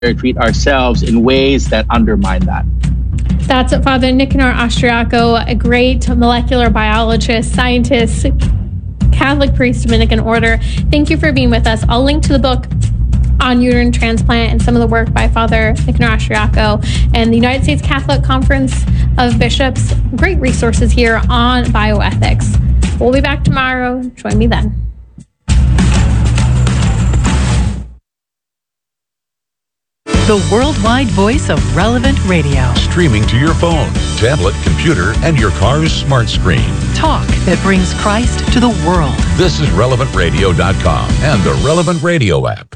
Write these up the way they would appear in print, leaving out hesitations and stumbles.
treat ourselves in ways that undermine that. That's Father Nicanor Austriaco, a great molecular biologist, scientist, Catholic priest, Dominican order. Thank you for being with us. I'll link to the book on uterine transplant and some of the work by Father Nicanor Austriaco and the United States Catholic Conference of Bishops. Great resources here on bioethics. We'll be back tomorrow. Join me then. The worldwide voice of Relevant Radio. Streaming to your phone, tablet, computer, and your car's smart screen. Talk that brings Christ to the world. This is RelevantRadio.com and the Relevant Radio app.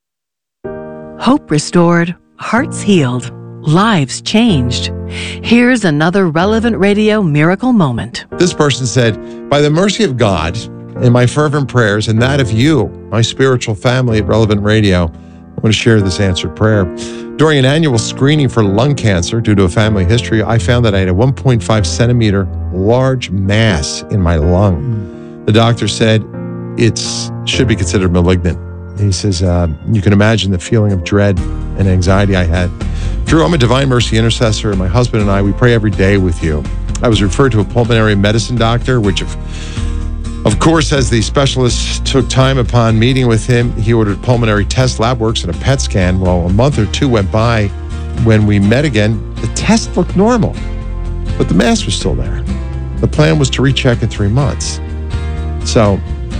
Hope restored, hearts healed, lives changed. Here's another Relevant Radio miracle moment. This person said, by the mercy of God and my fervent prayers and that of you, my spiritual family at Relevant Radio, I want to share this answered prayer. During an annual screening for lung cancer due to a family history, I found that I had a 1.5 centimeter large mass in my lung. The doctor said it should be considered malignant. He says, you can imagine the feeling of dread and anxiety I had. Drew, I'm a Divine Mercy intercessor, and my husband and I, we pray every day with you. I was referred to a pulmonary medicine doctor, which of course, as the specialist took time upon meeting with him, he ordered pulmonary test, lab works, and a PET scan. Well, a month or two went by. When we met again, the test looked normal, but the mass was still there. The plan was to recheck in 3 months. So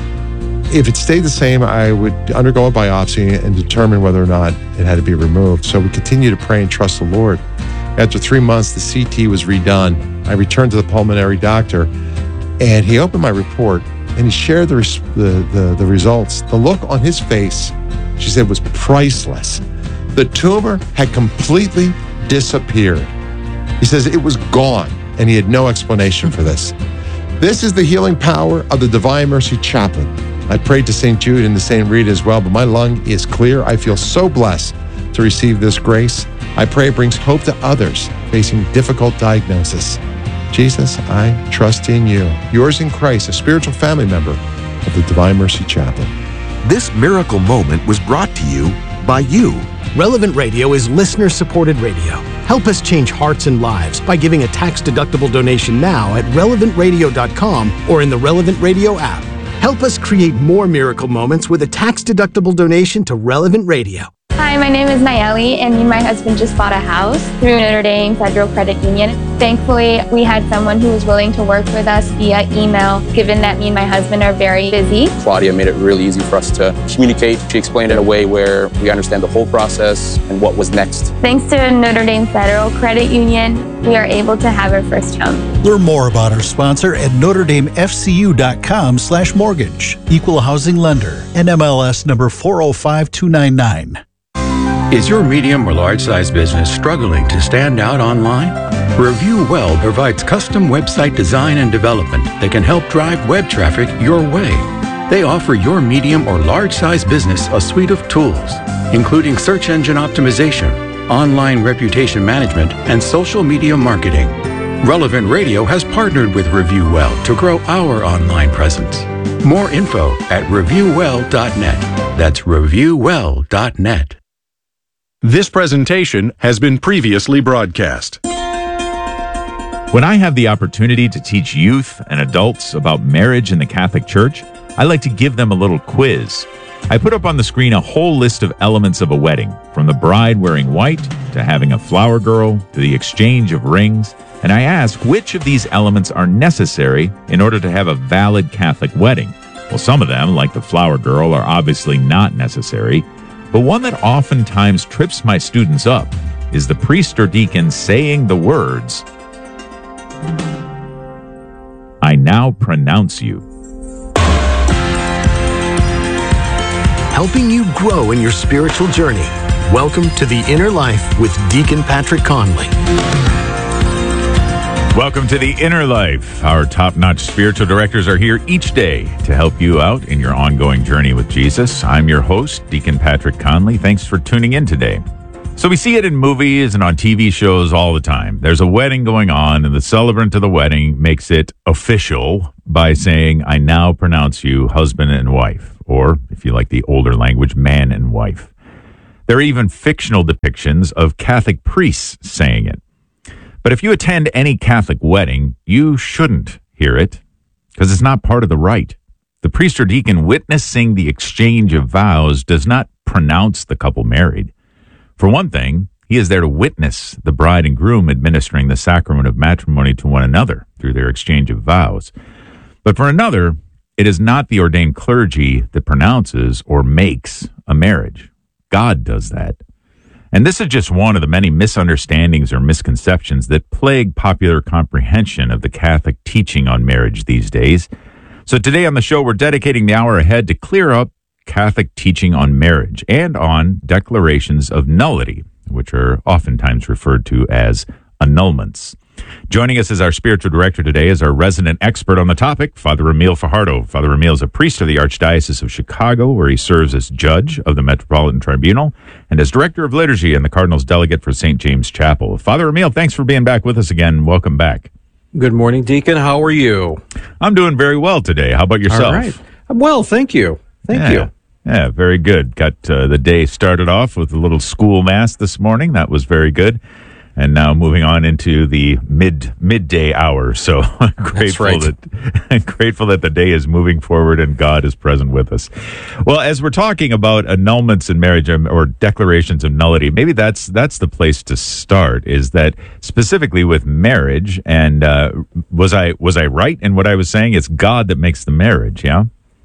if it stayed the same, I would undergo a biopsy and determine whether or not it had to be removed. So we continue to pray and trust the Lord. After 3 months, the CT was redone. I returned to the pulmonary doctor, and he opened my report, and he shared the results. The look on his face, she said, was priceless. The tumor had completely disappeared. He says it was gone, and he had no explanation for this. This is the healing power of the Divine Mercy Chaplain. I prayed to St. Jude and to St. Rita as well, but my lung is clear. I feel so blessed to receive this grace. I pray it brings hope to others facing difficult diagnosis. Jesus, I trust in you. Yours in Christ, a spiritual family member of the Divine Mercy Chaplain. This miracle moment was brought to you by you. Relevant Radio is listener-supported radio. Help us change hearts and lives by giving a tax-deductible donation now at relevantradio.com or in the Relevant Radio app. Help us create more miracle moments with a tax-deductible donation to Relevant Radio. Hi, my name is Nayeli, and me and my husband just bought a house through Notre Dame Federal Credit Union. Thankfully, we had someone who was willing to work with us via email, given that me and my husband are very busy. Claudia made it really easy for us to communicate. She explained it in a way where we understand the whole process and what was next. Thanks to Notre Dame Federal Credit Union, we are able to have our first home. Learn more about our sponsor at NotreDameFCU.com/mortgage. Equal housing lender. NMLS number 405299. Is your medium or large size business struggling to stand out online? Review Well provides custom website design and development that can help drive web traffic your way. They offer your medium or large size business a suite of tools, including search engine optimization, online reputation management, and social media marketing. Relevant Radio has partnered with Review Well to grow our online presence. More info at reviewwell.net. That's reviewwell.net. This presentation has been previously broadcast. When I have the opportunity to teach youth and adults about marriage in the Catholic Church, I like to give them a little quiz. I put up on the screen a whole list of elements of a wedding, from the bride wearing white to having a flower girl to the exchange of rings, and I ask which of these elements are necessary in order to have a valid Catholic wedding. Well, some of them, like the flower girl, are obviously not necessary. But one that oftentimes trips my students up is the priest or deacon saying the words, "I now pronounce you." Helping you grow in your spiritual journey. Welcome to The Inner Life with Deacon Patrick Conley. Welcome to The Inner Life. Our top-notch spiritual directors are here each day to help you out in your ongoing journey with Jesus. I'm your host, Deacon Patrick Conley. Thanks for tuning in today. So we see it in movies and on TV shows all the time. There's a wedding going on, and the celebrant of the wedding makes it official by saying, "I now pronounce you husband and wife," or, if you like the older language, man and wife. There are even fictional depictions of Catholic priests saying it. But if you attend any Catholic wedding, you shouldn't hear it because it's not part of the rite. The priest or deacon witnessing the exchange of vows does not pronounce the couple married. For one thing, he is there to witness the bride and groom administering the sacrament of matrimony to one another through their exchange of vows. But for another, it is not the ordained clergy that pronounces or makes a marriage. God does that. And this is just one of the many misunderstandings or misconceptions that plague popular comprehension of the Catholic teaching on marriage these days. So today on the show, we're dedicating the hour ahead to clear up Catholic teaching on marriage and on declarations of nullity, which are oftentimes referred to as annulments. Joining us as our spiritual director today is our resident expert on the topic, Father Emil Fajardo. Father Emil is a priest of the Archdiocese of Chicago, where he serves as judge of the Metropolitan Tribunal and as director of liturgy and the Cardinal's delegate for St. James Chapel. Father Emil, thanks for being back with us again. Welcome back. Good morning, Deacon. How are you? I'm doing very well today. How about yourself? All right. Well, thank you. Thank you. Yeah, very good. Got the day started off with a little school mass this morning. That was very good. And now moving on into the midday hour. So grateful that the day is moving forward and God is present with us. Well, as we're talking about annulments in marriage or declarations of nullity, maybe that's the place to start. Is that specifically with marriage? And was I right in what I was saying? It's God that makes the marriage. Yeah,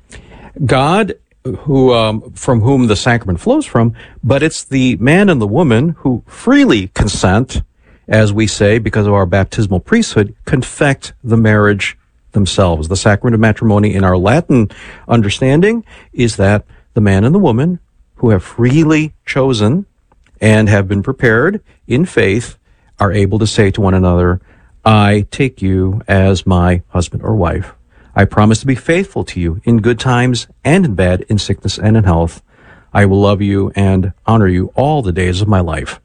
God, who from whom the sacrament flows from, but it's the man and the woman who freely consent, as we say, because of our baptismal priesthood, confect the marriage themselves. The sacrament of matrimony in our Latin understanding is that the man and the woman who have freely chosen and have been prepared in faith are able to say to one another, I take you as my husband or wife. I promise to be faithful to you in good times and in bad, in sickness and in health. I will love you and honor you all the days of my life.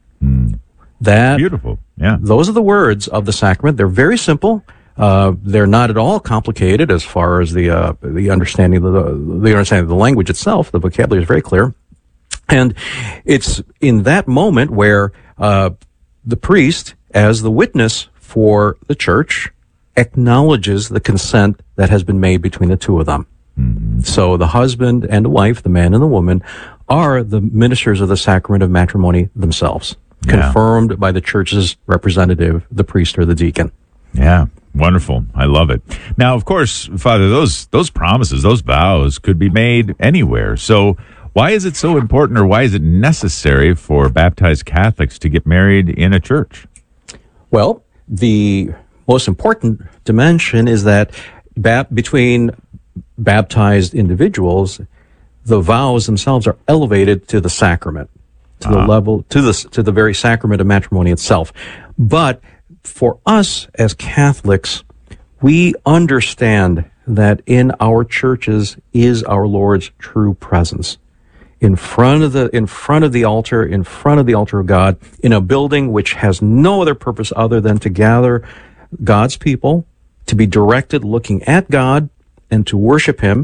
That beautiful. Yeah. Those are the words of the sacrament. They're very simple. They're not at all complicated as far as the understanding of the language itself. The vocabulary is very clear. And it's in that moment where the priest, as the witness for the church, acknowledges the consent that has been made between the two of them. So the husband and the wife, the man and the woman, are the ministers of the sacrament of matrimony themselves, confirmed by the church's representative, the priest or the deacon. Yeah, wonderful. I love it. Now, of course, Father, those promises, those vows could be made anywhere. So why is it so important, or why is it necessary for baptized Catholics to get married in a church? Well, the most important dimension is that between baptized individuals, the vows themselves are elevated to the sacrament, to the level, to the very sacrament of matrimony itself. But for us as Catholics, we understand that in our churches is our Lord's true presence. In front of the altar, in front of the altar of God, in a building which has no other purpose other than to gather God's people, to be directed looking at God and to worship Him.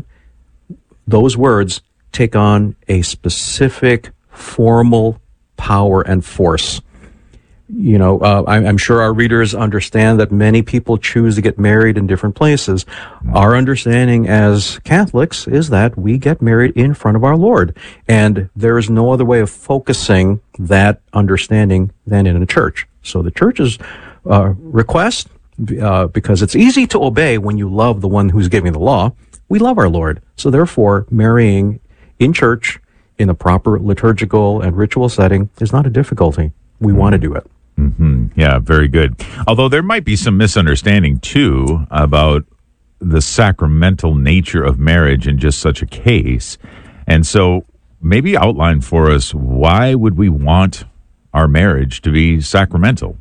Those words take on a specific formal power and force. You know, I'm sure our readers understand that many people choose to get married in different places. Our understanding as Catholics is that we get married in front of our Lord. And there is no other way of focusing that understanding than in a church. So the church's request, because it's easy to obey when you love the one who's giving the law, we love our Lord. So therefore, marrying in church in a proper liturgical and ritual setting is not a difficulty. We want to do it. Yeah, very good. Although there might be some misunderstanding, too, about the sacramental nature of marriage in just such a case. And so maybe outline for us, why would we want our marriage to be sacramental?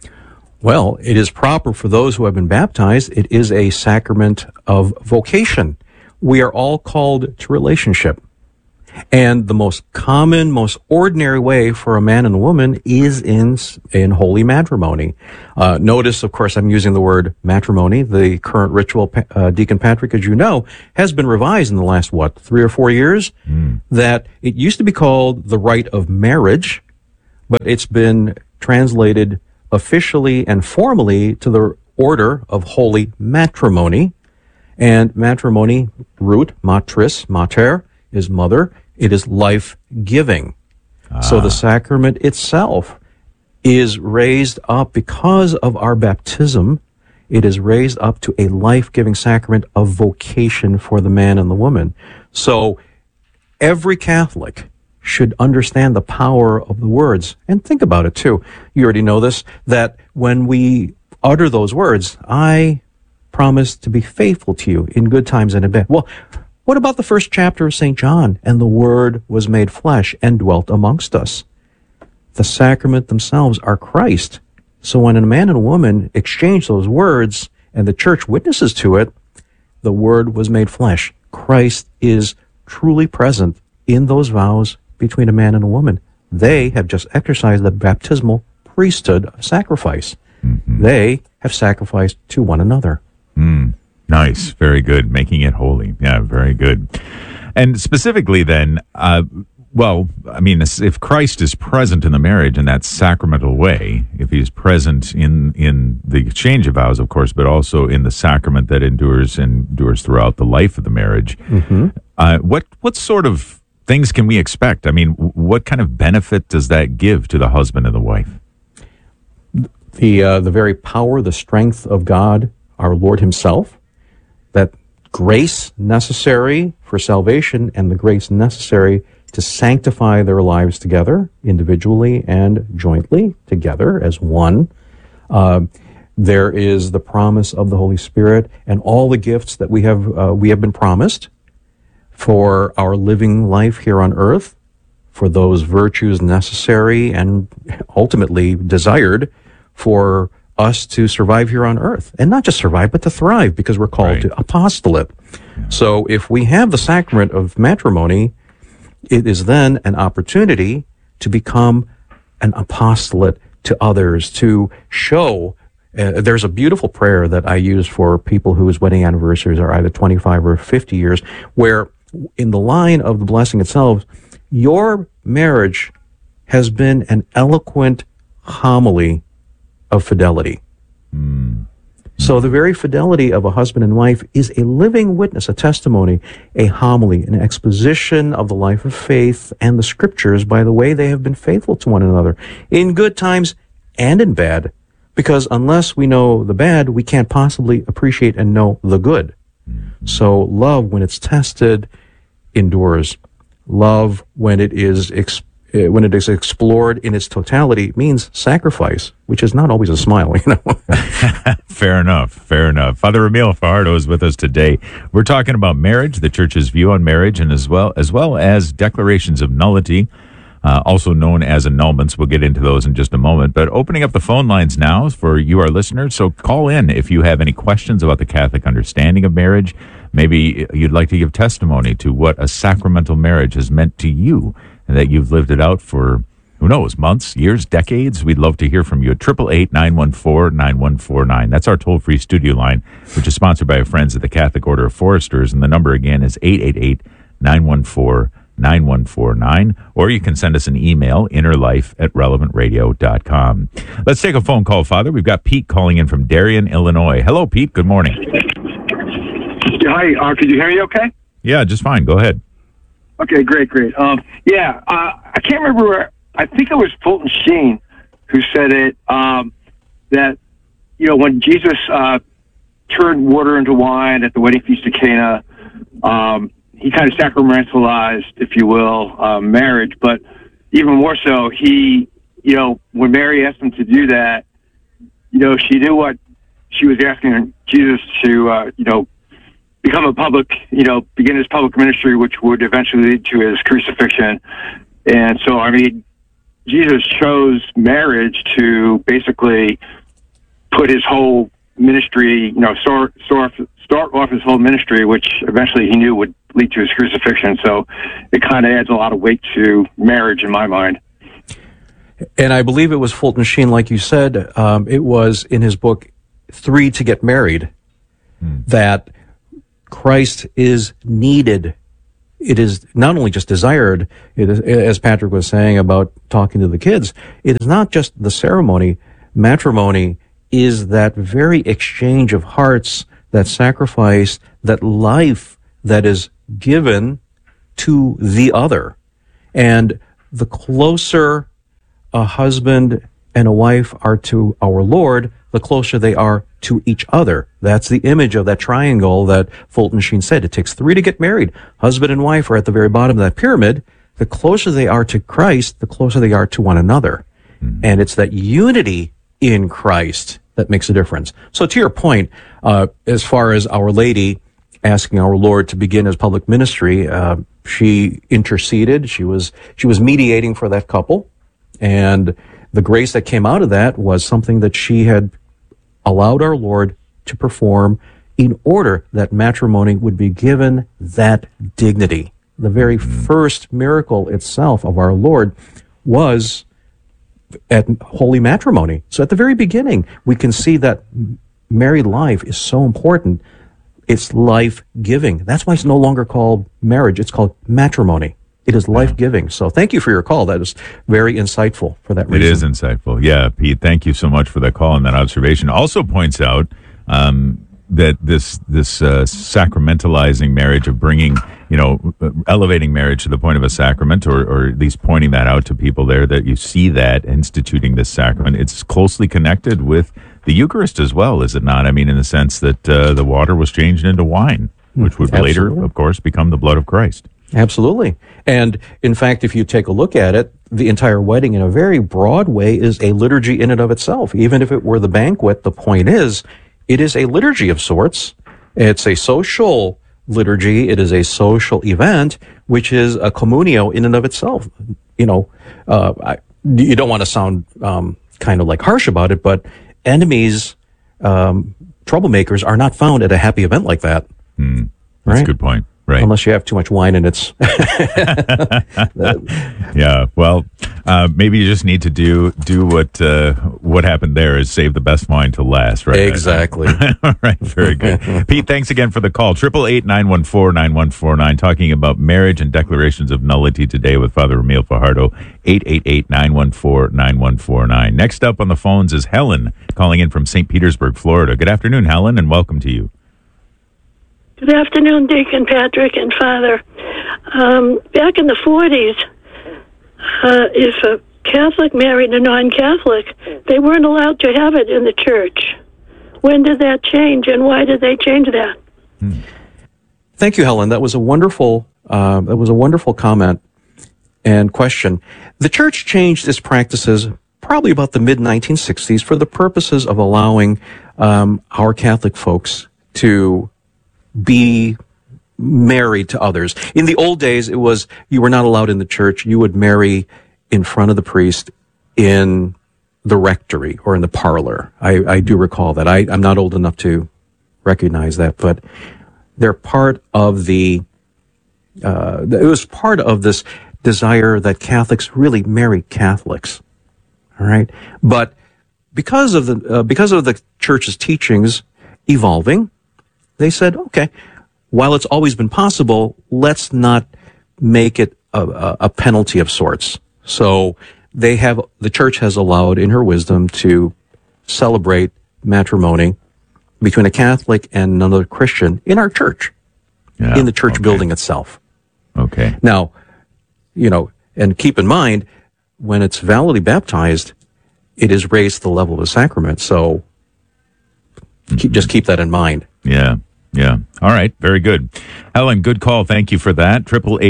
Well, it is proper for those who have been baptized. It is a sacrament of vocation. We are all called to relationship. And the most common, most ordinary way for a man and a woman is in holy matrimony. Notice, of course, I'm using the word matrimony. The current ritual, Deacon Patrick, as you know, has been revised in the last, 3 or 4 years? That it used to be called the rite of marriage, but it's been translated officially and formally to the order of holy matrimony. And matrimony, root, matris, mater, is mother. It is life-giving. So the sacrament itself is raised up because of our baptism. It is raised up to a life-giving sacrament of vocation for the man and the woman. So every Catholic should understand the power of the words. And think about it, too. You already know this, that when we utter those words, I promise to be faithful to you in good times and in bad. Well, what about the first chapter of St. John? And the Word was made flesh and dwelt amongst us. The sacrament themselves are Christ. So when a man and a woman exchange those words and the church witnesses to it, the Word was made flesh. Christ is truly present in those vows between a man and a woman. They have just exercised the baptismal priesthood of sacrifice. They have sacrificed to one another. Nice. Very good. Making it holy. Yeah, very good. And specifically then, if Christ is present in the marriage in that sacramental way, if he's present in the exchange of vows, of course, but also in the sacrament that endures throughout the life of the marriage, what sort of things can we expect? I mean, what kind of benefit does that give to the husband and the wife? The very power, the strength of God, our Lord himself, that grace necessary for salvation and the grace necessary to sanctify their lives together, individually and jointly, together as one. There is the promise of the Holy Spirit and all the gifts that we have been promised for our living life here on earth, for those virtues necessary and ultimately desired for us to survive here on earth. And not just survive, but to thrive, because we're called to apostolate. Yeah. So if we have the sacrament of matrimony, it is then an opportunity to become an apostolate to others, to show. There's a beautiful prayer that I use for people whose wedding anniversaries are either 25 or 50 years, where in the line of the blessing itself, your marriage has been an eloquent homily of fidelity. So the very fidelity of a husband and wife is a living witness, a testimony, a homily, an exposition of the life of faith and the scriptures by the way they have been faithful to one another in good times and in bad. Because unless we know the bad, we can't possibly appreciate and know the good. So love, when it's tested, endures. Love, when it is explored in its totality, means sacrifice, which is not always a smile, Fair enough. Father Emil Fajardo is with us today. We're talking about marriage, the Church's view on marriage, and as well as declarations of nullity, also known as annulments. We'll get into those in just a moment. But opening up the phone lines now for you, our listeners. So call in if you have any questions about the Catholic understanding of marriage. Maybe you'd like to give testimony to what a sacramental marriage has meant to you, and that you've lived it out for, who knows, months, years, decades. We'd love to hear from you at 888-914-9149. That's our toll-free studio line, which is sponsored by our friends at the Catholic Order of Foresters. And the number again is 888-914-9149. Or you can send us an email, innerlife@relevantradio.com. Let's take a phone call, Father. We've got Pete calling in from Darien, Illinois. Hello, Pete. Good morning. Hi, could you hear me okay? Yeah, just fine. Go ahead. Okay, great. I can't remember where, I think it was Fulton Sheen who said it, that, when Jesus turned water into wine at the wedding feast of Cana, he kind of sacramentalized, if you will, marriage. But even more so, he, when Mary asked him to do that, she knew what she was asking Jesus to, become begin his public ministry, which would eventually lead to his crucifixion. And so, Jesus chose marriage to basically put his whole ministry, start off his whole ministry, which eventually he knew would lead to his crucifixion. So it kind of adds a lot of weight to marriage in my mind. And I believe it was Fulton Sheen, like you said, it was in his book, 3 to Get Married, that Christ is needed. It is not only just desired, it is, as Patrick was saying about talking to the kids, it is not just the ceremony. Matrimony is that very exchange of hearts, that sacrifice, that life that is given to the other. And the closer a husband and a wife are to our Lord, the closer they are to each other. That's the image of that triangle that Fulton Sheen said. It takes 3 to get married. Husband and wife are at the very bottom of that pyramid. The closer they are to Christ, the closer they are to one another. And it's that unity in Christ that makes a difference. So to your point, as far as Our Lady asking our Lord to begin his public ministry, she interceded. She was mediating for that couple. And the grace that came out of that was something that she had allowed our Lord to perform in order that matrimony would be given that dignity. The very first miracle itself of our Lord was at holy matrimony. So at the very beginning, we can see that married life is so important. It's life-giving. That's why it's no longer called marriage. It's called matrimony. It is life-giving. So thank you for your call. That is very insightful for that reason. It is insightful. Yeah, Pete, thank you so much for that call and that observation. Also points out that this sacramentalizing marriage of bringing, elevating marriage to the point of a sacrament, or at least pointing that out to people there, that you see that instituting this sacrament. It's closely connected with the Eucharist as well, is it not? I mean, in the sense that the water was changed into wine, which would later, of course, become the blood of Christ. Absolutely. And in fact, if you take a look at it, the entire wedding in a very broad way is a liturgy in and of itself. Even if it were the banquet, the point is, it is a liturgy of sorts. It's a social liturgy. It is a social event, which is a communio in and of itself. You don't want to sound kind of like harsh about it, but enemies, troublemakers are not found at a happy event like that. That's a good point. Right. Unless you have too much wine and it's... Yeah, well, maybe you just need to do what happened there is save the best wine to last, right? Exactly. All right, very good. Pete, thanks again for the call. 888-914-9149, talking about marriage and declarations of nullity today with Father Ramil Fajardo. 888-914-9149. Next up on the phones is Helen, calling in from St. Petersburg, Florida. Good afternoon, Helen, and welcome to you. Good afternoon, Deacon Patrick and Father. Back in the 40s, if a Catholic married a non-Catholic, they weren't allowed to have it in the church. When did that change, and why did they change that? Thank you, Helen. That was a wonderful comment and question. The church changed its practices probably about the mid-1960s for the purposes of allowing our Catholic folks to be married to others. In the old days, it was you were not allowed in the church. You would marry in front of the priest in the rectory or in the parlor. I do recall that. I'm not old enough to recognize that, but they're part of it was part of this desire that Catholics really marry Catholics. All right. But because of the church's teachings evolving, they said, okay, while it's always been possible, let's not make it a penalty of sorts. So the church has allowed, in her wisdom, to celebrate matrimony between a Catholic and another Christian in our church, in the church building itself. Okay. Now, and keep in mind, when it's validly baptized, it is raised to the level of a sacrament. So just keep that in mind. Yeah. All right. Very good. Helen, good call. Thank you for that.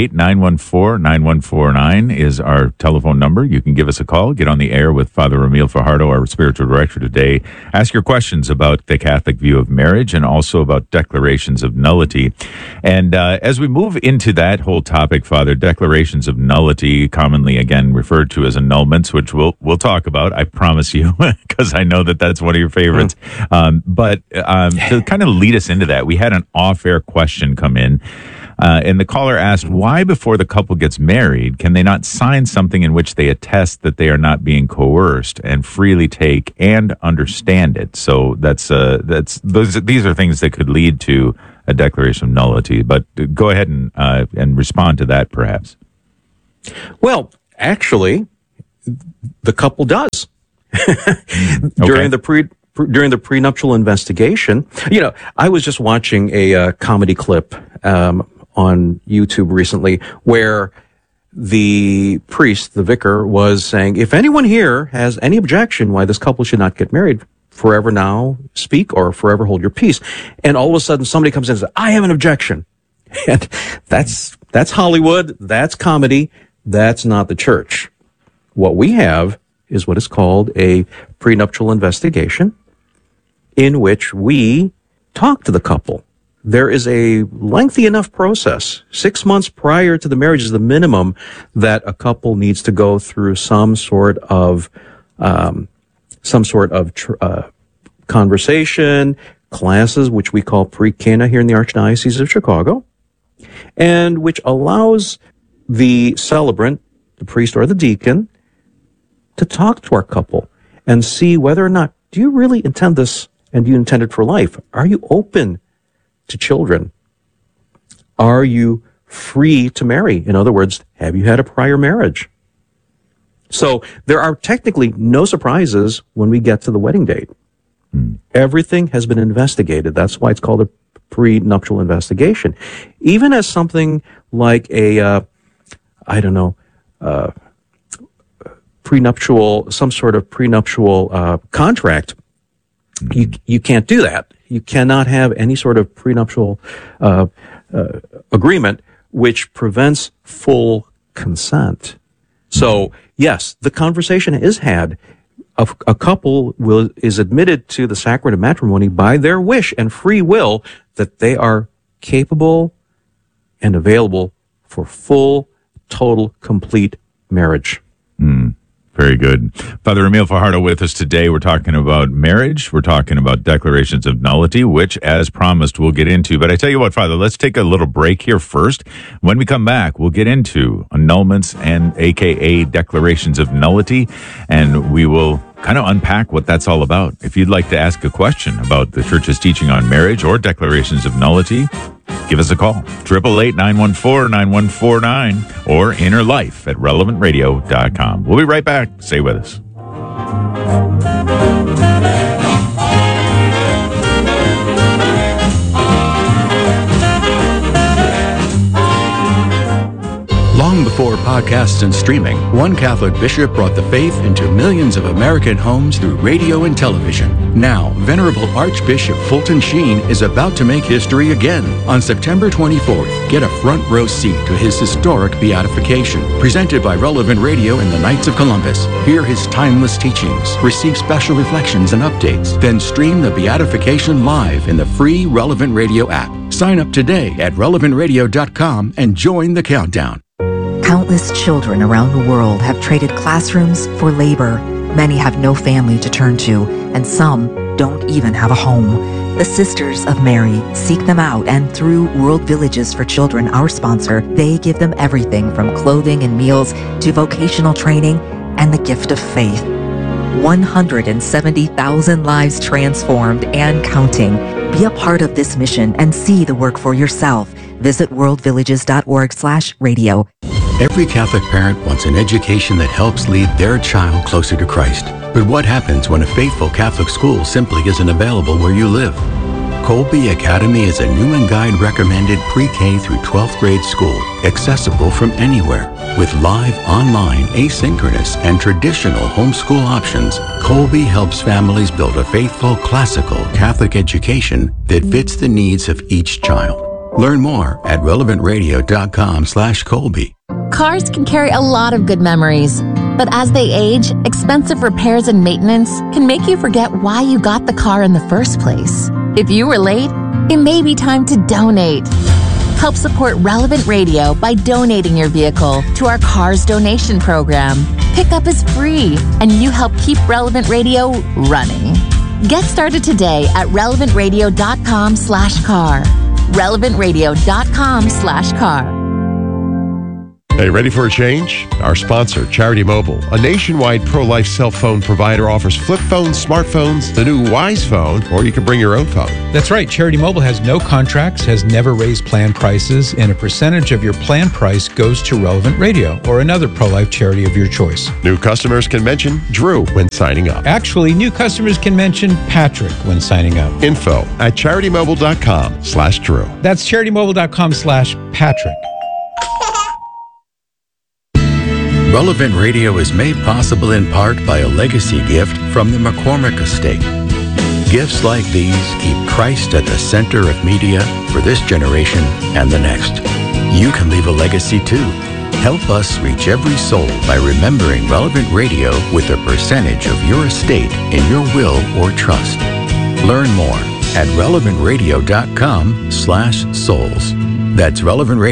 888-914-9149 is our telephone number. You can give us a call. Get on the air with Father Ramil Fajardo, our spiritual director today. Ask your questions about the Catholic view of marriage and also about declarations of nullity. And as we move into that whole topic, Father, declarations of nullity, commonly again referred to as annulments, which we'll talk about, I promise you, because I know that that's one of your favorites. But to kind of lead us into that, we had an off-air question come in And the caller asked, why before the couple gets married, can they not sign something in which they attest that they are not being coerced and freely take and understand it? So these are things that could lead to a declaration of nullity. But go ahead and respond to that, perhaps. Well, actually, the couple does. During the prenuptial investigation, I was just watching a comedy clip on YouTube recently where the priest, the vicar, was saying, if anyone here has any objection why this couple should not get married, forever now speak or forever hold your peace. And all of a sudden somebody comes in and says, I have an objection. And that's Hollywood, that's comedy, that's not the church. What we have is what is called a prenuptial investigation, in which we talk to the couple. There is a lengthy enough process. 6 months prior to the marriage is the minimum that a couple needs to go through some sort of conversation, classes, which we call pre-Cana here in the Archdiocese of Chicago, and which allows the celebrant, the priest or the deacon, to talk to our couple and see whether or not, do you really intend this and do you intend it for life? Are you open to children? Are you free to marry? In other words, have you had a prior marriage? So there are technically no surprises when we get to the wedding date. Everything has been investigated. That's why it's called a prenuptial investigation. Even as something like a, some sort of prenuptial contract, you can't do that. You cannot have any sort of prenuptial agreement which prevents full consent. So, yes, the conversation is had. A couple is admitted to the sacrament of matrimony by their wish and free will that they are capable and available for full, total, complete marriage. Very good. Father Emil Fajardo with us today. We're talking about marriage. We're talking about declarations of nullity, which, as promised, we'll get into. But I tell you what, Father, let's take a little break here first. When we come back, we'll get into annulments and AKA declarations of nullity, and we will kind of unpack what that's all about. If you'd like to ask a question about the Church's teaching on marriage or declarations of nullity, give us a call, 888-914-9149 or innerlife@relevantradio.com. We'll be right back. Stay with us. Long before podcasts and streaming, one Catholic bishop brought the faith into millions of American homes through radio and television. Now, Venerable Archbishop Fulton Sheen is about to make history again. On September 24th, get a front row seat to his historic beatification, presented by Relevant Radio and the Knights of Columbus. Hear his timeless teachings, receive special reflections and updates, then stream the beatification live in the free Relevant Radio app. Sign up today at relevantradio.com and join the countdown. Countless children around the world have traded classrooms for labor. Many have no family to turn to, and some don't even have a home. The Sisters of Mary seek them out, and through World Villages for Children, our sponsor, they give them everything from clothing and meals to vocational training and the gift of faith. 170,000 lives transformed and counting. Be a part of this mission and see the work for yourself. Visit worldvillages.org/radio. Every Catholic parent wants an education that helps lead their child closer to Christ. But what happens when a faithful Catholic school simply isn't available where you live? Colby Academy is a Newman Guide recommended pre-K through 12th grade school, accessible from anywhere. With live, online, asynchronous, and traditional homeschool options, Colby helps families build a faithful, classical Catholic education that fits the needs of each child. Learn more at relevantradio.com/Colby. Cars can carry a lot of good memories, but as they age, expensive repairs and maintenance can make you forget why you got the car in the first place. If you were late, it may be time to donate. Help support Relevant Radio by donating your vehicle to our Cars donation program. Pickup is free, and you help keep Relevant Radio running. Get started today at relevantradio.com/car. relevantradio.com/car. Hey, ready for a change? Our sponsor, Charity Mobile, a nationwide pro-life cell phone provider, offers flip phones, smartphones, the new Wise phone, or you can bring your own phone. That's right. Charity Mobile has no contracts, has never raised plan prices, and a percentage of your plan price goes to Relevant Radio or another pro-life charity of your choice. New customers can mention Drew when signing up. Actually, new customers can mention Patrick when signing up. Info at CharityMobile.com/Drew. That's CharityMobile.com/Patrick. Relevant Radio is made possible in part by a legacy gift from the McCormick Estate. Gifts like these keep Christ at the center of media for this generation and the next. You can leave a legacy too. Help us reach every soul by remembering Relevant Radio with a percentage of your estate in your will or trust. Learn more at relevantradio.com/souls. That's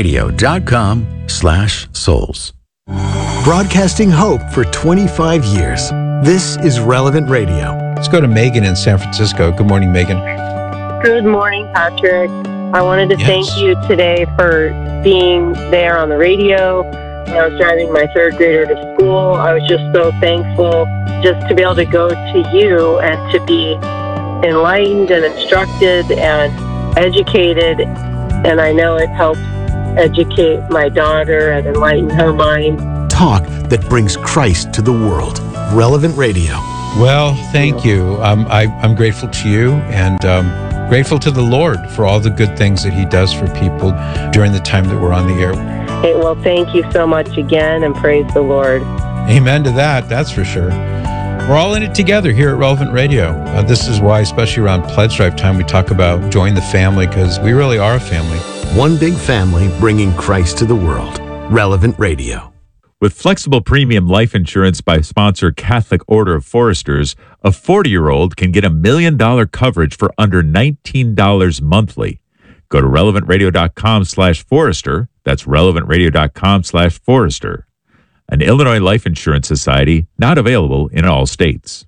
relevantradio.com/souls. Broadcasting hope for 25 years. This is Relevant Radio. Let's go to Megan in San Francisco. Good morning, Megan. Good morning, Patrick. I wanted to thank you today for being there on the radio. When I was driving my third grader to school, I was just so thankful just to be able to go to you and to be enlightened and instructed and educated. And I know it helps educate my daughter and enlighten her mind. Talk that brings Christ to the world. Relevant Radio. Well, thank you. I'm grateful to you and grateful to the Lord for all the good things that He does for people during the time that we're on the air. Hey, well, thank you so much again, and praise the Lord. Amen to that, that's for sure. We're all in it together here at Relevant Radio. This is why, especially around Pledge Drive time, we talk about join the family, because we really are a family. One big family bringing Christ to the world. Relevant Radio. With flexible premium life insurance by sponsor Catholic Order of Foresters, a 40-year-old can get $1 million coverage for under $19 monthly. Go to relevantradio.com/Forester. That's relevantradio.com/Forester. An Illinois Life Insurance Society, not available in all states.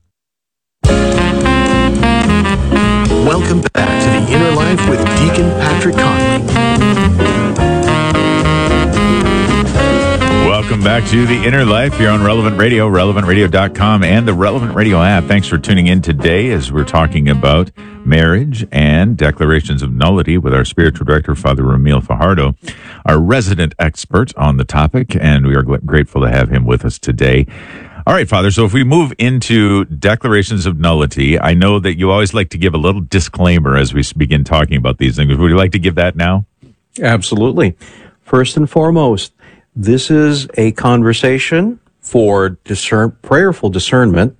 Welcome back to The Inner Life with Deacon Patrick Conley. Welcome back to The Inner Life here on Relevant Radio, relevantradio.com, and the Relevant Radio app. Thanks for tuning in today as we're talking about marriage and declarations of nullity with our spiritual director, Father Ramil Fajardo, our resident expert on the topic, and we are grateful to have him with us today. All right, Father, so if we move into declarations of nullity, I know that you always like to give a little disclaimer as we begin talking about these things. Would you like to give that now? Absolutely. First and foremost, this is a conversation for prayerful discernment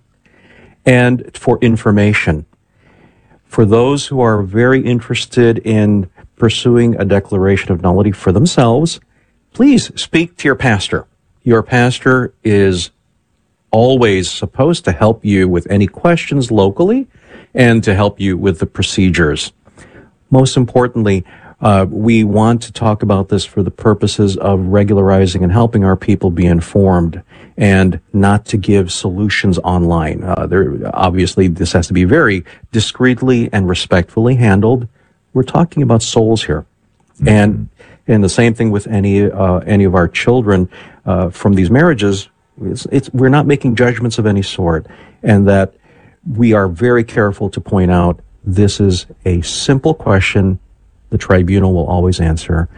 and for information. For those who are very interested in pursuing a declaration of nullity for themselves, please speak to your pastor. Your pastor is always supposed to help you with any questions locally and to help you with the procedures. Most importantly, we want to talk about this for the purposes of regularizing and helping our people be informed and not to give solutions online. Obviously, this has to be very discreetly and respectfully handled. We're talking about souls here. Mm-hmm. And the same thing with any of our children from these marriages. We're not making judgments of any sort, and that we are very careful to point out this is a simple question the tribunal will always answer.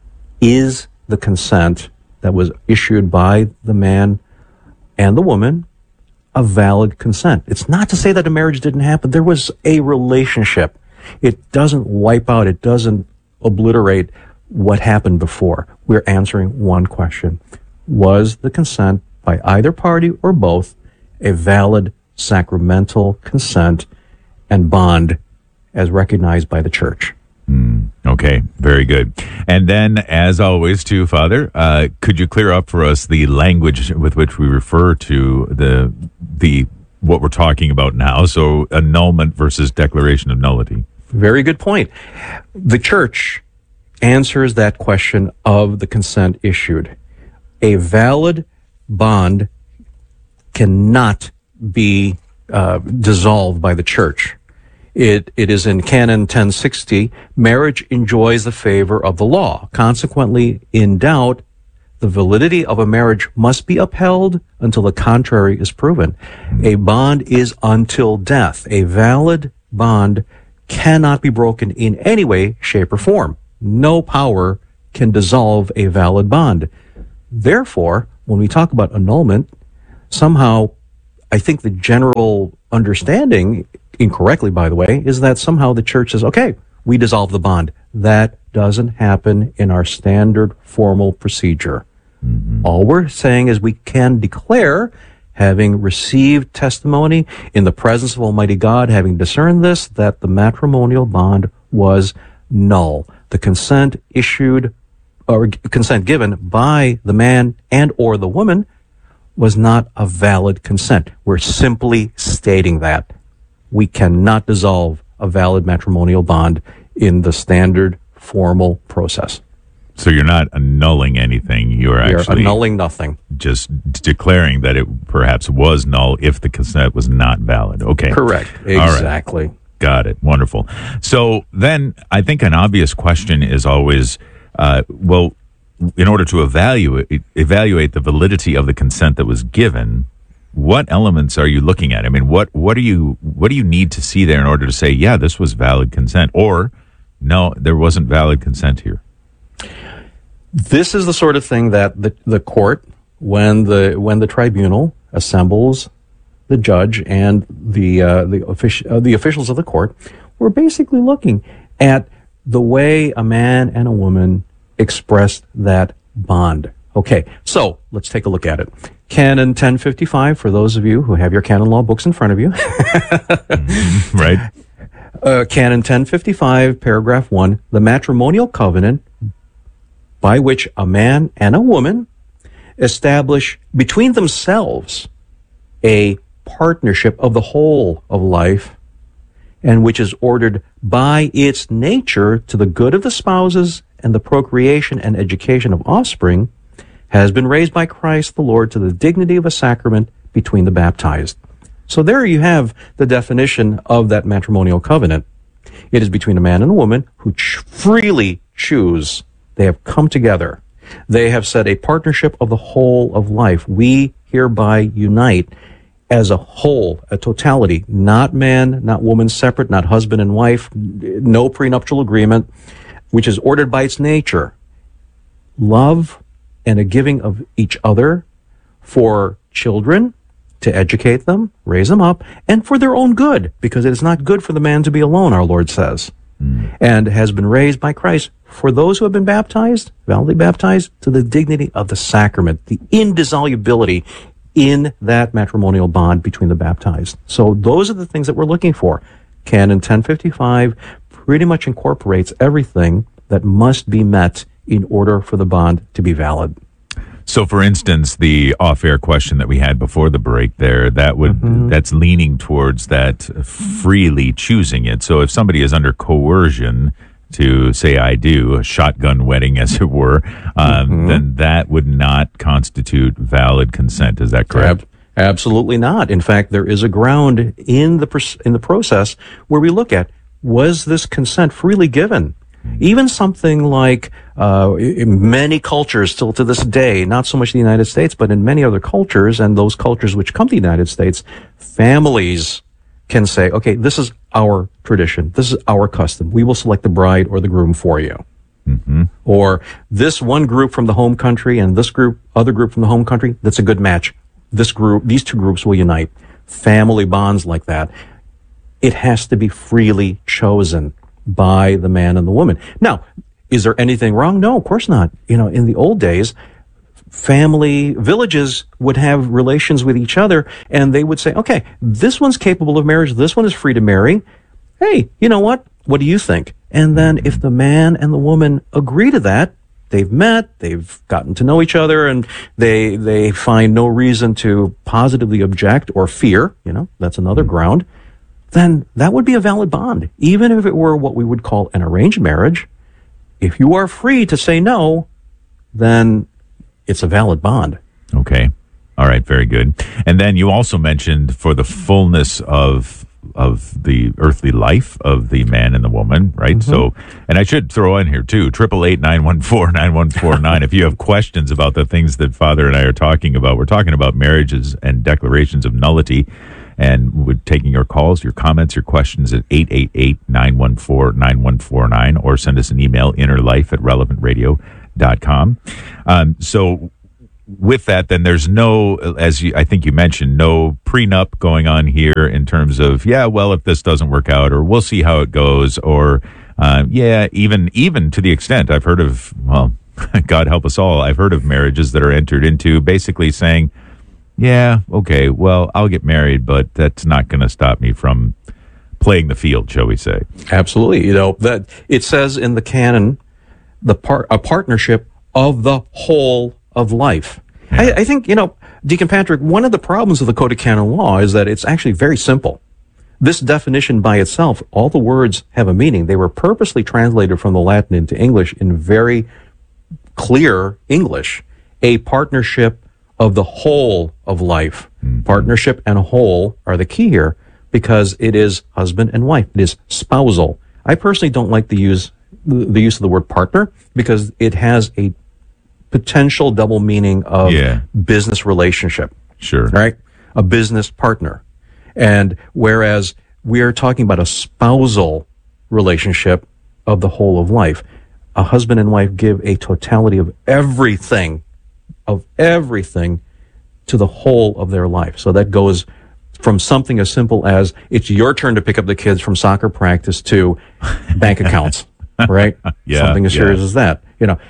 Is the consent that was issued by the man and the woman a valid consent? It's not to say that a marriage didn't happen. There was a relationship. It doesn't wipe out, it doesn't obliterate what happened before. We're answering one question. Was the consent by either party or both a valid sacramental consent and bond as recognized by the church? Okay, very good. And then, as always, too, Father, could you clear up for us the language with which we refer to the what we're talking about now? So, annulment versus declaration of nullity. Very good point. The church answers that question of the consent issued. A valid bond cannot be dissolved by the church. It is in Canon 1060, marriage enjoys the favor of the law. Consequently, in doubt, the validity of a marriage must be upheld until the contrary is proven. A bond is until death. A valid bond cannot be broken in any way, shape, or form. No power can dissolve a valid bond. Therefore, when we talk about annulment, somehow, I think the general understanding, incorrectly by the way, is that somehow the church says, okay, we dissolve the bond. That doesn't happen in our standard formal procedure. All we're saying is we can declare, having received testimony in the presence of Almighty God, having discerned this, that the matrimonial bond was null. The consent issued or consent given by the man and or the woman was not a valid consent. We're simply stating that we cannot dissolve a valid matrimonial bond in the standard formal process. So you're not annulling anything. You're actually annulling nothing. Just declaring that it perhaps was null if the consent was not valid. Okay. Correct. Exactly. All right. Got it. Wonderful. So then I think an obvious question is always, well, in order to evaluate the validity of the consent that was given, what elements are you looking at? I mean, what do you need to see there in order to say, yeah, this was valid consent, or no, there wasn't valid consent here? This is the sort of thing that the court, when the tribunal assembles the judge and the officials of the court, were basically looking at the way a man and a woman expressed that bond. Okay, so let's take a look at it. Canon 1055, for those of you who have your canon law books in front of you. Right. Canon 1055, paragraph 1, the matrimonial covenant by which a man and a woman establish between themselves a partnership of the whole of life, and which is ordered by its nature to the good of the spouses and the procreation and education of offspring, has been raised by Christ the Lord to the dignity of a sacrament between the baptized. So there you have the definition of that matrimonial covenant. It is between a man and a woman who freely choose. They have come together. They have said a partnership of the whole of life. We hereby unite as a whole, a totality, not man, not woman separate, not husband and wife, no prenuptial agreement, which is ordered by its nature. Love and a giving of each other for children, to educate them, raise them up, and for their own good, because it is not good for the man to be alone, our Lord says, and has been raised by Christ for those who have been baptized, validly baptized, to the dignity of the sacrament, the indissolubility in that matrimonial bond between the baptized. So those are the things that we're looking for. Canon 1055 pretty much incorporates everything that must be met in order for the bond to be valid. So, for instance, the off-air question that we had before the break there, that's leaning towards that freely choosing it. So if somebody is under coercion to say I do, a shotgun wedding, as it were, then that would not constitute valid consent. Is that correct? Absolutely not. In fact, there is a ground in the process where we look at, was this consent freely given? Even something like in many cultures still to this day, not so much the United States, but in many other cultures, and those cultures which come to the United States, families can say, okay, this is our tradition. This is our custom. We will select the bride or the groom for you. Or this one group from the home country and this other group from the home country, that's a good match. These two groups will unite. Family bonds like that. It has to be freely chosen by the man and the woman. Now, is there anything wrong? No, of course not. In the old days, villages would have relations with each other, and they would say, okay, this one's capable of marriage, this one is free to marry. Hey, you know what? What do you think? And then if the man and the woman agree to that, they've met, they've gotten to know each other, and they find no reason to positively object or fear, that's another ground, then that would be a valid bond. Even if it were what we would call an arranged marriage, if you are free to say no, then it's a valid bond. Okay. All right. Very good. And then you also mentioned for the fullness of the earthly life of the man and the woman, right? Mm-hmm. So, and I should throw in here too, 888-914-9149. If you have questions about the things that Father and I are talking about, we're talking about marriages and declarations of nullity, and we're taking your calls, your comments, your questions at 888-914-9149, or send us an email, innerlife@relevantradio.com. So with that, then there's no, I think you mentioned, no prenup going on here in terms of, if this doesn't work out, or we'll see how it goes, or even to the extent I've heard of, God help us all, I've heard of marriages that are entered into basically saying, I'll get married, but that's not going to stop me from playing the field, shall we say. Absolutely. That it says in the canon, a partnership of the whole of life. Yeah. I think, Deacon Patrick, one of the problems of the Code of Canon Law is that it's actually very simple. This definition by itself, all the words have a meaning. They were purposely translated from the Latin into English in very clear English. A partnership of the whole of life. Mm-hmm. Partnership and whole are the key here because it is husband and wife. It is spousal. I personally don't like the use of the word partner because it has a potential double meaning of business relationship. Sure. Right? A business partner. And whereas we are talking about a spousal relationship of the whole of life, a husband and wife give a totality of everything to the whole of their life. So that goes from something as simple as it's your turn to pick up the kids from soccer practice to bank accounts, right? Something as serious as that.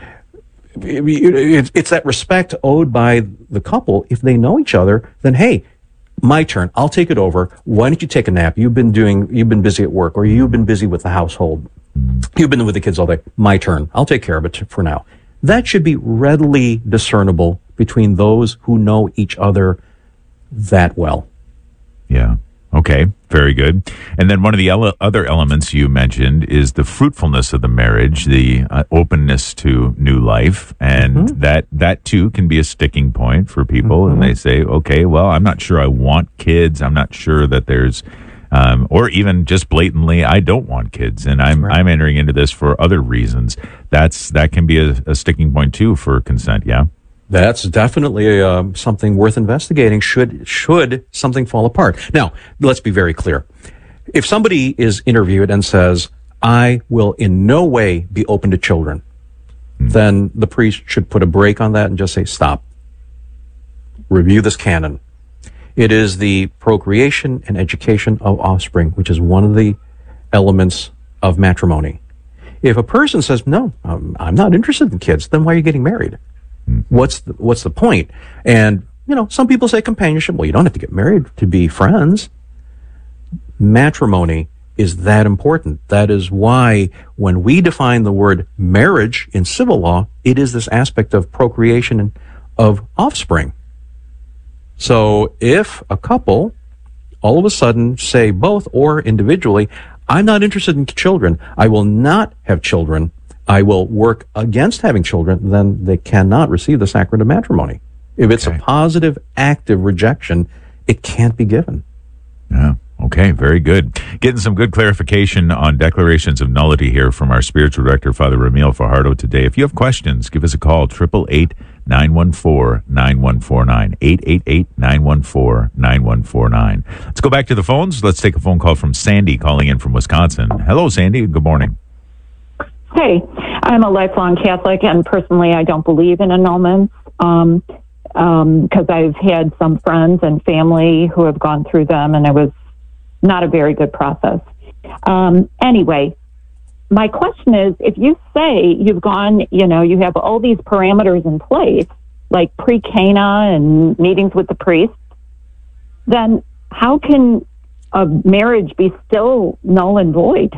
It's that respect owed by the couple. If they know each other, then hey, my turn. I'll take it over. Why don't you take a nap? You've been busy at work, or you've been busy with the household. You've been with the kids all day. My turn. I'll take care of it for now. That should be readily discernible between those who know each other that well. Yeah. Okay. Very good. And then one of the other elements you mentioned is the fruitfulness of the marriage, the openness to new life. And that too can be a sticking point for people. And they say, okay, well, I'm not sure I want kids. I'm not sure that there's, or even just blatantly, I don't want kids. And I'm entering into this for other reasons. That can be a sticking point too for consent. Yeah. That's definitely something worth investigating should something fall apart. Now, let's be very clear. If somebody is interviewed and says, I will in no way be open to children, then the priest should put a break on that and just say, stop. Review this canon. It is the procreation and education of offspring, which is one of the elements of matrimony. If a person says, no, I'm not interested in kids, then why are you getting married? What's the point? And, some people say companionship. Well, you don't have to get married to be friends. Matrimony is that important. That is why when we define the word marriage in civil law, it is this aspect of procreation and of offspring. So if a couple all of a sudden say both or individually, I'm not interested in children, I will not have children, I will work against having children, then they cannot receive the sacrament of matrimony. If it's a positive, active rejection, it can't be given. Yeah. Okay, very good. Getting some good clarification on declarations of nullity here from our spiritual director, Father Ramil Fajardo, today. If you have questions, give us a call, 888-914-9149, 888-914-9149. Let's go back to the phones. Let's take a phone call from Sandy calling in from Wisconsin. Hello, Sandy. Good morning. Hey, I'm a lifelong Catholic, and personally, I don't believe in annulments because I've had some friends and family who have gone through them, and it was not a very good process. Anyway, my question is, if you say you've gone, you have all these parameters in place, like pre-Cana and meetings with the priest, then how can a marriage be still null and void?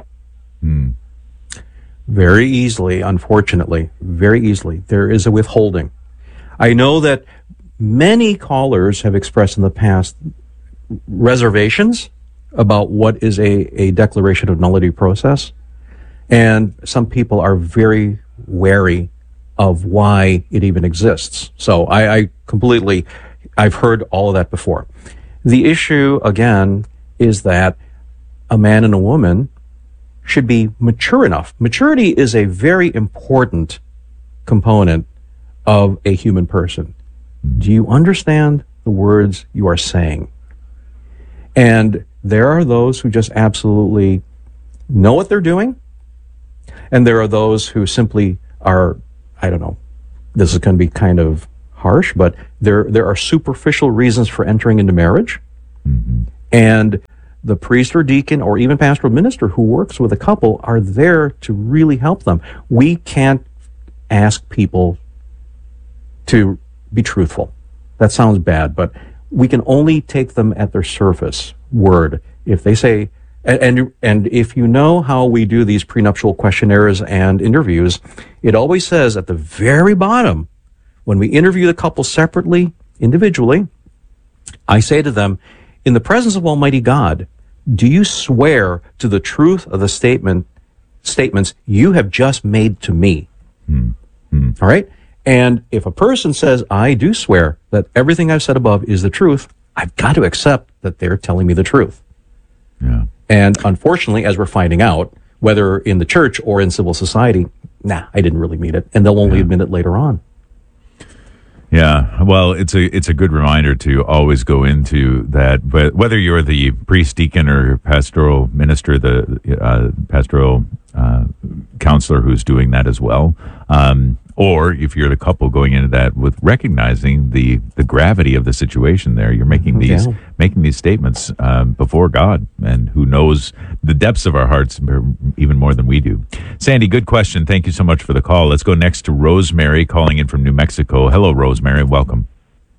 Very easily, unfortunately, very easily. There is a withholding. I know that many callers have expressed in the past reservations about what is a declaration of nullity process. And some people are very wary of why it even exists. So I've heard all of that before. The issue, again, is that a man and a woman should be mature enough. Maturity is a very important component of a human person. Do you understand the words you are saying? And there are those who just absolutely know what they're doing, and there are those who simply are, I don't know, this is going to be kind of harsh, but there are superficial reasons for entering into marriage. And the priest or deacon or even pastoral minister who works with a couple are there to really help them. We can't ask people to be truthful. That sounds bad, but we can only take them at their surface word. If they say, and if you know how we do these prenuptial questionnaires and interviews, it always says at the very bottom, when we interview the couple separately, individually, I say to them, in the presence of Almighty God, do you swear to the truth of the statements you have just made to me? All right? And if a person says, I do swear that everything I've said above is the truth, I've got to accept that they're telling me the truth. Yeah. And unfortunately, as we're finding out, whether in the church or in civil society, I didn't really mean it. And they'll only admit it later on. Yeah, well, it's a good reminder to always go into that. But whether you're the priest, deacon, or pastoral minister, the pastoral counselor who's doing that as well, or if you're the couple going into that with recognizing the gravity of the situation, there you're making these statements before God, and who knows the depths of our hearts even more than we do. Sandy, good question. Thank you so much for the call. Let's go next to Rosemary calling in from New Mexico. Hello, Rosemary. Welcome.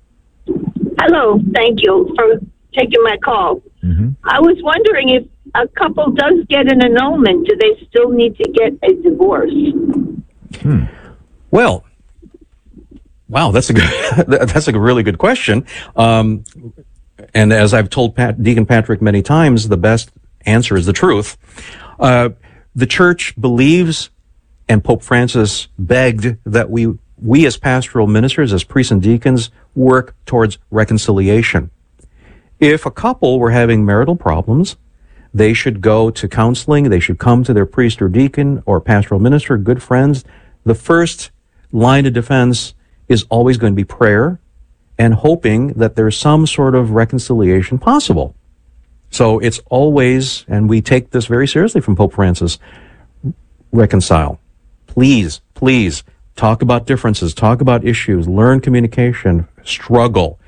Hello. Thank you for taking my call. I was wondering if a couple does get an annulment, do they still need to get a divorce? Well, wow, that's a really good question. And as I've told Deacon Patrick many times, the best answer is the truth. The church believes, and Pope Francis begged, that we as pastoral ministers, as priests and deacons, work towards reconciliation. If a couple were having marital problems, they should go to counseling. They should come to their priest or deacon or pastoral minister, good friends. The first line of defense is always going to be prayer and hoping that there's some sort of reconciliation possible. So it's always, and we take this very seriously from Pope Francis, reconcile. Please, please talk about differences, talk about issues, learn communication, struggle.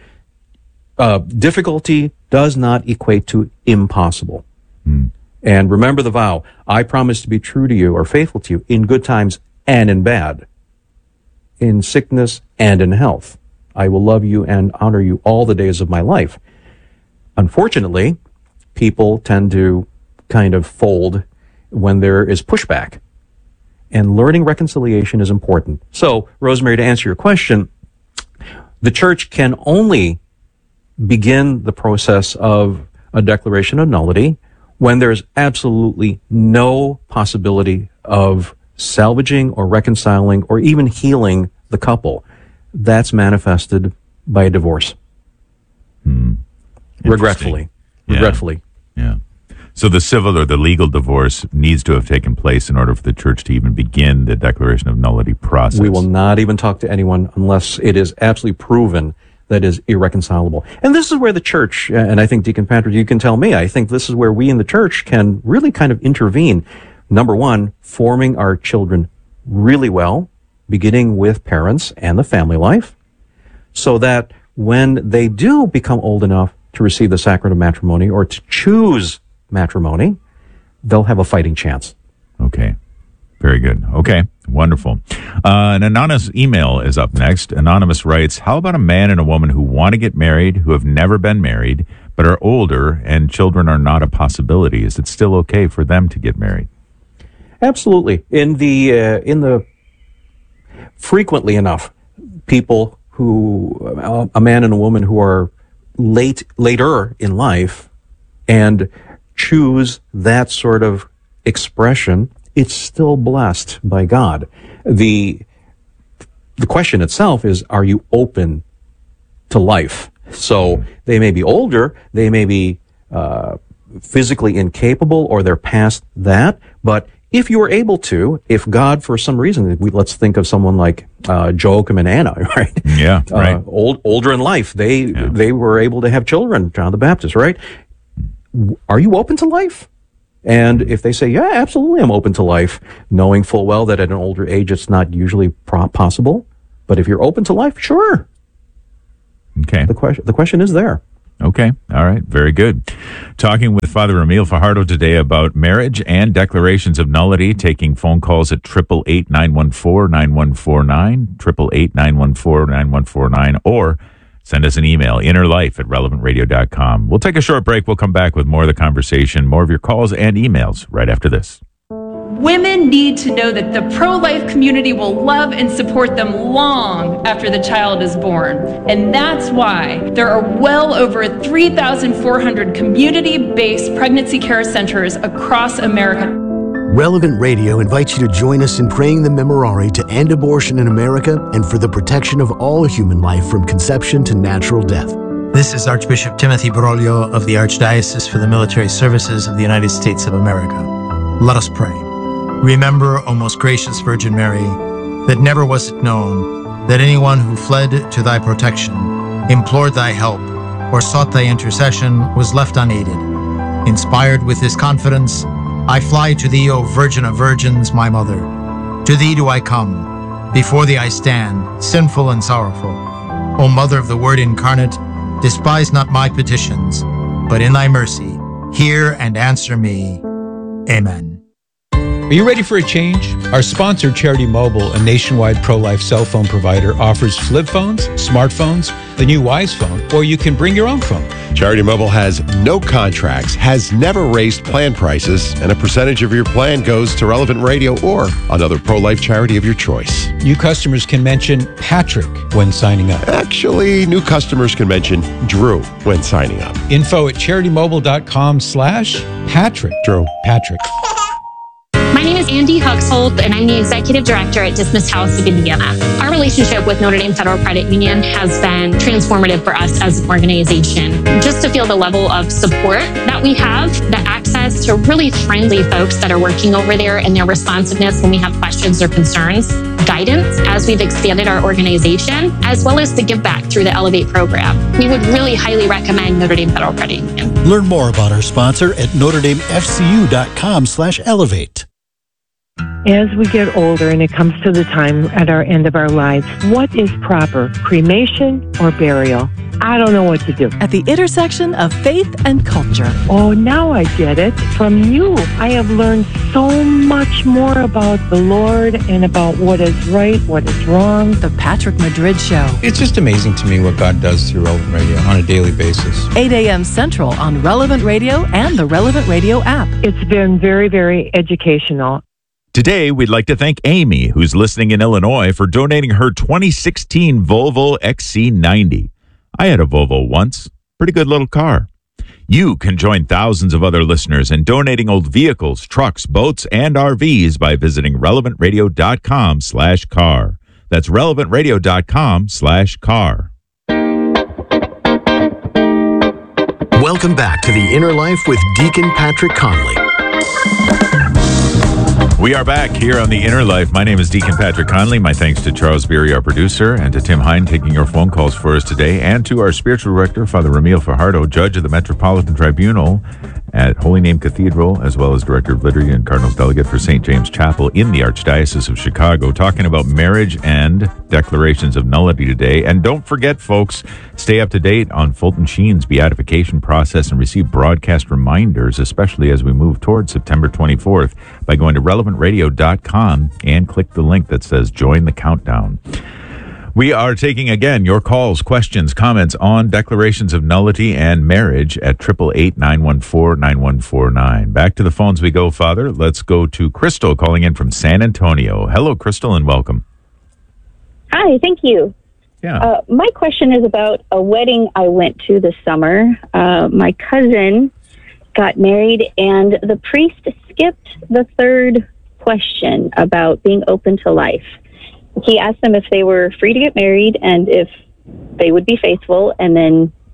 Difficulty does not equate to impossible. And remember the vow, I promise to be true to you or faithful to you in good times and in bad, in sickness and in health. I will love you and honor you all the days of my life. Unfortunately, people tend to kind of fold when there is pushback. And learning reconciliation is important. So, Rosemary, to answer your question, the church can only begin the process of a declaration of nullity when there's absolutely no possibility of salvaging or reconciling or even healing the couple. That's manifested by a divorce. Regretfully. Yeah. So the civil or the legal divorce needs to have taken place in order for the church to even begin the declaration of nullity process. We will not even talk to anyone unless it is absolutely proven that is irreconcilable. And this is where the church, and I think Deacon Patrick, you can tell me, I think this is where we in the church can really kind of intervene. Number one, forming our children really well, beginning with parents and the family life, so that when they do become old enough to receive the sacrament of matrimony or to choose matrimony, they'll have a fighting chance. Okay. Very good. Okay. Wonderful. An anonymous email is up next. Anonymous writes, how about a man and a woman who want to get married, who have never been married, but are older and children are not a possibility? Is it still okay for them to get married? Absolutely. In the frequently enough, people who, a man and a woman who are later in life and choose that sort of expression, it's still blessed by God. The question itself is, are you open to life? So they may be older, they may be physically incapable or they're past that. But if you were able to, if God, for some reason, let's think of someone like Joachim and Anna, right? Yeah, right. Older in life, they were able to have children, John the Baptist, right? Are you open to life? And if they say, yeah, absolutely, I'm open to life, knowing full well that at an older age it's not usually possible. But if you're open to life, sure. Okay. The question is there. Okay. All right. Very good. Talking with Father Ramil Fajardo today about marriage and declarations of nullity, taking phone calls at 888-914-9149, 888-914-9149, or send us an email, innerlife@relevantradio.com. We'll take a short break. We'll come back with more of the conversation, more of your calls and emails right after this. Women need to know that the pro-life community will love and support them long after the child is born. And that's why there are well over 3,400 community-based pregnancy care centers across America. Relevant Radio invites you to join us in praying the Memorare to end abortion in America and for the protection of all human life from conception to natural death. This is Archbishop Timothy Broglio of the Archdiocese for the Military Services of the United States of America. Let us pray. Remember, O most gracious Virgin Mary, that never was it known that anyone who fled to thy protection, implored thy help, or sought thy intercession was left unaided. Inspired with this confidence, I fly to thee, O Virgin of Virgins, my Mother. To thee do I come. Before thee I stand, sinful and sorrowful. O Mother of the Word incarnate, despise not my petitions, but in thy mercy, hear and answer me. Amen. Are you ready for a change? Our sponsor, Charity Mobile, a nationwide pro-life cell phone provider, offers flip phones, smartphones, the new Wise phone, or you can bring your own phone. Charity Mobile has no contracts, has never raised plan prices, and a percentage of your plan goes to Relevant Radio or another pro-life charity of your choice. New customers can mention Patrick when signing up. Actually, new customers can mention Drew when signing up. Info at CharityMobile.com/Patrick. Drew. Patrick. My name is Andy Huxhold, and I'm the Executive Director at Dismissed House of Indiana. Our relationship with Notre Dame Federal Credit Union has been transformative for us as an organization. Just to feel the level of support that we have, the access to really friendly folks that are working over there and their responsiveness when we have questions or concerns, guidance as we've expanded our organization, as well as the give back through the Elevate program. We would really highly recommend Notre Dame Federal Credit Union. Learn more about our sponsor at NotreDameFCU.com/elevate. As we get older and it comes to the time at our end of our lives, what is proper, cremation or burial? I don't know what to do. At the intersection of faith and culture. Oh, now I get it. From you, I have learned so much more about the Lord and about what is right, what is wrong. The Patrick Madrid Show. It's just amazing to me what God does through Relevant Radio on a daily basis. 8 a.m. Central on Relevant Radio and the Relevant Radio app. It's been very, very educational. Today, we'd like to thank Amy, who's listening in Illinois, for donating her 2016 Volvo XC90. I had a Volvo once. Pretty good little car. You can join thousands of other listeners in donating old vehicles, trucks, boats, and RVs by visiting relevantradio.com/car. That's relevantradio.com/car. Welcome back to The Inner Life with Deacon Patrick Conley. We are back here on The Inner Life. My name is Deacon Patrick Conley. My thanks to Charles Beery, our producer, and to Tim Hine taking your phone calls for us today, and to our spiritual director, Father Ramil Fajardo, Judge of the Metropolitan Tribunal at Holy Name Cathedral, as well as Director of Liturgy and Cardinal Delegate for St. James Chapel in the Archdiocese of Chicago, talking about marriage and declarations of nullity today. And don't forget, folks, stay up to date on Fulton Sheen's beatification process and receive broadcast reminders, especially as we move towards September 24th, by going to relevantradio.com and click the link that says Join the Countdown. We are taking, again, your calls, questions, comments on declarations of nullity and marriage at 888-914-9149. Back to the phones we go, Father. Let's go to Crystal calling in from San Antonio. Hello, Crystal, and welcome. Hi, thank you. Yeah. My question is about a wedding I went to this summer. My cousin got married, and the priest skipped the third question about being open to life. He asked them if they were free to get married and if they would be faithful, and then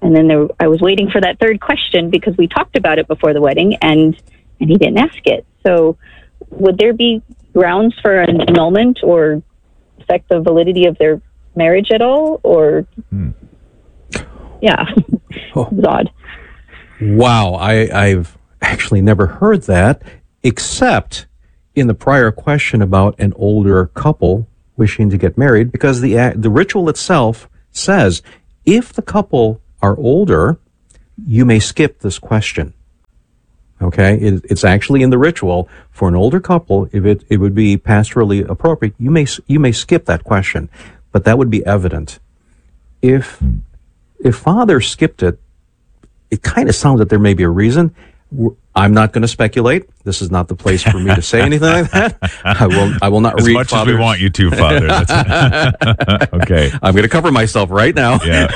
And then I was waiting for that third question because we talked about it before the wedding, and he didn't ask it. So would there be grounds for an annulment or affect the validity of their marriage at all? Or, yeah, it was odd. Wow, I've actually never heard that, except in the prior question about an older couple wishing to get married, because the ritual itself says if the couple are older, you may skip this question. Okay, it's actually in the ritual for an older couple. If it would be pastorally appropriate, you may skip that question, but that would be evident. If Father skipped it, it kind of sounds that there may be a reason. I'm not going to speculate. This is not the place for me to say anything like that. I will not as read much Father's... as we want you to, Father. Okay. I'm going to cover myself right now. Yeah.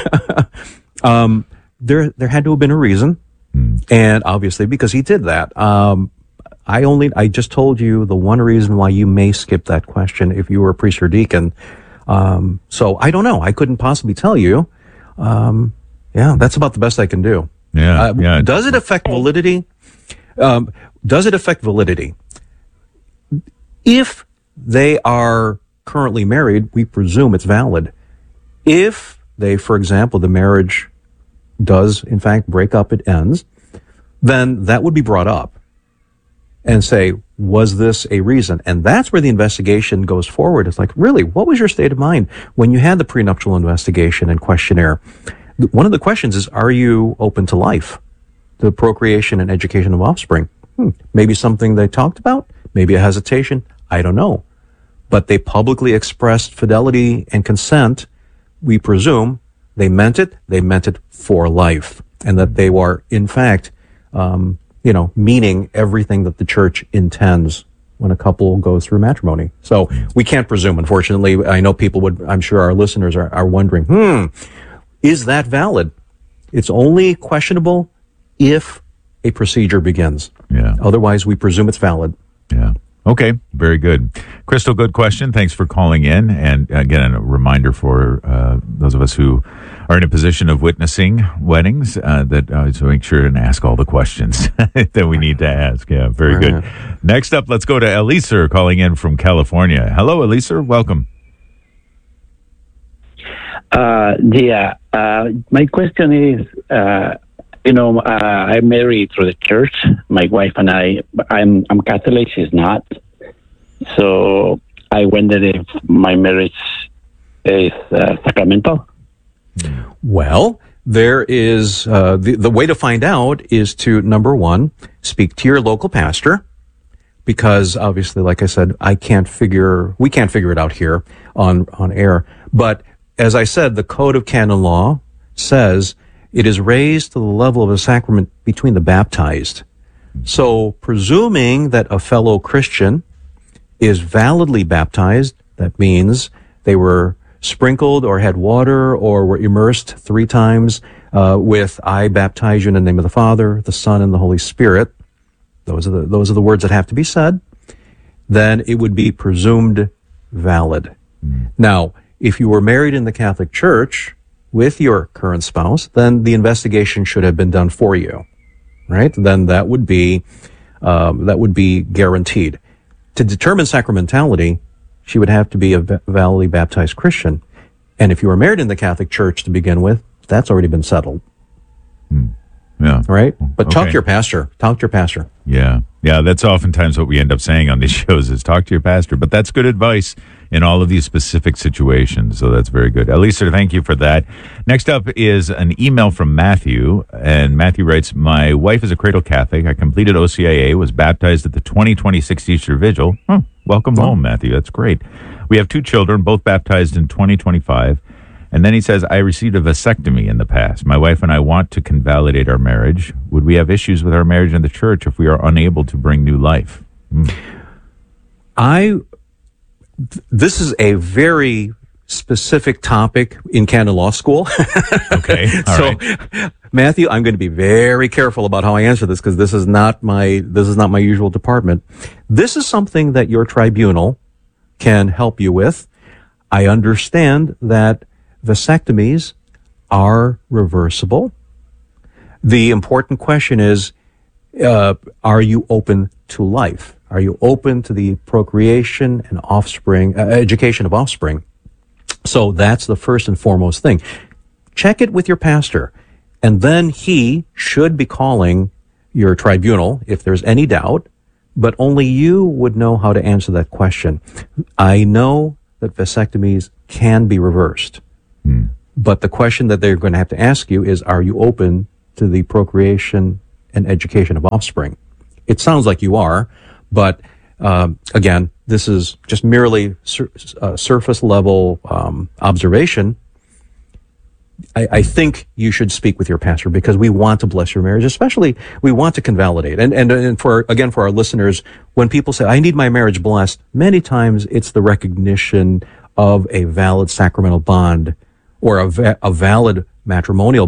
There had to have been a reason, and obviously because he did that. I just told you the one reason why you may skip that question if you were a priest or deacon. So I don't know. I couldn't possibly tell you. Yeah, that's about the best I can do. Yeah. Does it affect validity? Does it affect validity? If they are currently married, we presume it's valid. If they, for example, the marriage does in fact break up, it ends, then that would be brought up and say, was this a reason? And that's where the investigation goes forward. It's like, really, what was your state of mind when you had the prenuptial investigation and questionnaire? One of the questions is, are you open to life, to procreation and education of offspring? Maybe something they talked about, maybe a hesitation, I don't know. But they publicly expressed fidelity and consent. We presume they meant it for life, and that they were, in fact, meaning everything that the church intends when a couple goes through matrimony. So we can't presume, unfortunately. I know people would, I'm sure our listeners are wondering, is that valid? It's only questionable if a procedure begins. Yeah. Otherwise, we presume it's valid. Yeah. Okay. Very good. Crystal, good question. Thanks for calling in. And again, a reminder for those of us who are in a position of witnessing weddings to make sure and ask all the questions that we need to ask. Yeah. Very good. Next up, let's go to Elisa calling in from California. Hello, Elisa. Welcome. My question is, I'm married through the church. My wife and I'm Catholic. She's not. So I wondered if my marriage is sacramental. Well, there is the way to find out is to, number one, speak to your local pastor, because obviously, like I said, we can't figure it out here on air. But as I said, the Code of Canon Law says it is raised to the level of a sacrament between the baptized. So presuming that a fellow Christian is validly baptized, that means they were sprinkled or had water or were immersed 3 times with I baptize you in the name of the Father, the Son, and the Holy Spirit. Those are the words that have to be said. Then it would be presumed valid. Now, if you were married in the Catholic Church with your current spouse, then the investigation should have been done for you, right? Then that would be guaranteed. To determine sacramentality, she would have to be a validly baptized Christian. And if you were married in the Catholic Church to begin with, that's already been settled. Yeah. Right? But talk to your pastor. Talk to your pastor. Yeah. Yeah, that's oftentimes what we end up saying on these shows is talk to your pastor. But that's good advice in all of these specific situations. So that's very good. Elisa, thank you for that. Next up is an email from Matthew. And Matthew writes, my wife is a cradle Catholic. I completed OCIA, was baptized at the 2026 Easter Vigil. Welcome home, Matthew. That's great. We have 2 children, both baptized in 2025. And then he says, I received a vasectomy in the past. My wife and I want to convalidate our marriage. Would we have issues with our marriage in the church if we are unable to bring new life? This is a very specific topic in canon law school. Okay. All right. Matthew, I'm going to be very careful about how I answer this because this is not my usual department. This is something that your tribunal can help you with. I understand that vasectomies are reversible. The important question is, are you open to life? Are you open to the procreation and offspring, education of offspring? So that's the first and foremost thing. Check it with your pastor, and then he should be calling your tribunal if there's any doubt, but only you would know how to answer that question. I know that vasectomies can be reversed, but the question that they're going to have to ask you is, are you open to the procreation and education of offspring? It sounds like you are, but again, this is just merely surface level observation. I think you should speak with your pastor, because we want to bless your marriage, especially we want to convalidate. And for our listeners, when people say, I need my marriage blessed, many times it's the recognition of a valid sacramental bond or a valid matrimonial